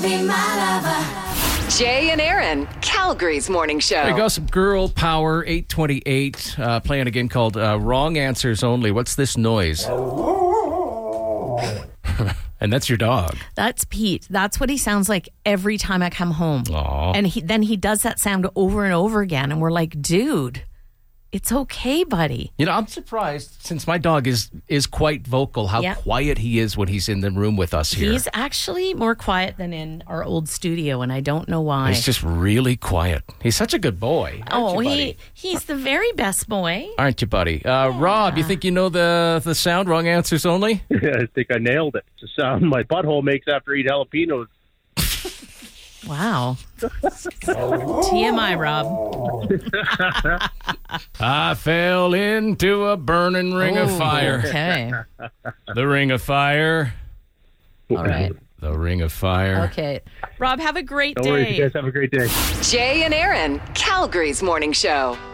Be my lover. Jay and Aaron, Calgary's morning show. There you go, some girl power, 828, playing a game called Wrong Answers Only. What's this noise? And that's your dog. That's Pete. That's what he sounds like every time I come home. Aw. And then he does that sound over and over again. And we're like, dude, it's okay, buddy. You know, I'm surprised, since my dog is quite vocal, how Yeah. quiet he is when he's in the room with us here. He's actually more quiet than in our old studio, and I don't know why. He's just really quiet. He's such a good boy. Aren't you, buddy? He's the very best boy. Aren't you, buddy? Rob, you think you know the sound Wrong Answers Only? I think I nailed it. It's the sound my butthole makes after I eat jalapenos. Wow. TMI, Rob. I fell into a burning ring of Ooh, fire. Okay. The ring of fire. All right. The ring of fire. Okay. Rob, have a great No day. worries. You guys have a great day. Jay and Aaron, Calgary's morning show.